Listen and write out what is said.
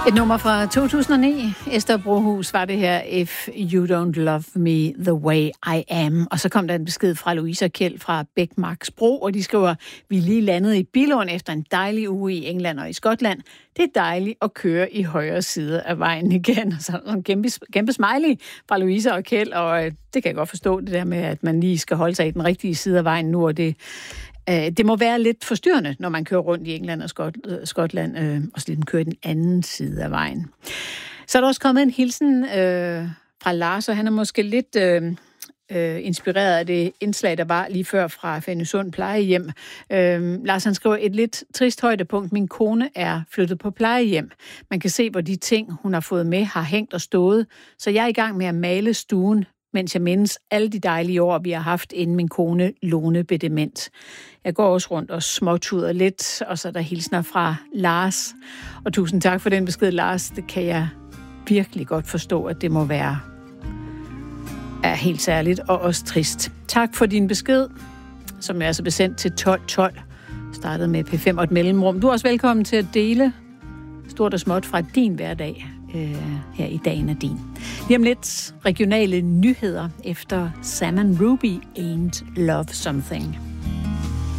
Et nummer fra 2009. Esther Brohus var det her, If You Don't Love Me The Way I Am. Og så kom der en besked fra Louise og Kjeld fra Bækmarksbro, og de skriver, vi er lige landet i Billund efter en dejlig uge i England og i Skotland. Det er dejligt at køre i højre side af vejen igen. Så en kæmpe smiley fra Louise og Kjeld, og det kan jeg godt forstå, det der med, at man lige skal holde sig i den rigtige side af vejen nu, og det må være lidt forstyrrende, når man kører rundt i England og Skotland, og så lidt kører i den anden side af vejen. Så er der også kommet en hilsen fra Lars, og han er måske lidt inspireret af det indslag, der var lige før fra Fænnesund plejehjem. Lars, han skriver, et lidt trist højdepunkt. Min kone er flyttet på plejehjem. Man kan se, hvor de ting, hun har fået med, har hængt og stået. Så jeg er i gang med at male stuen, mens jeg mindes alle de dejlige år, vi har haft, inden min kone Lone blev dement. Jeg går også rundt og småtuder lidt, og så er der hilsner fra Lars. Og tusind tak for den besked, Lars. Det kan jeg virkelig godt forstå, at det må være helt særligt og også trist. Tak for din besked, som er altså besendt til 1212. Startede med P5 og et mellemrum. Du er også velkommen til at dele stort og småt fra din hverdag. Her i Dagen er din. Lige om lidt regionale nyheder efter Sam & Ruby Ain't Love Something.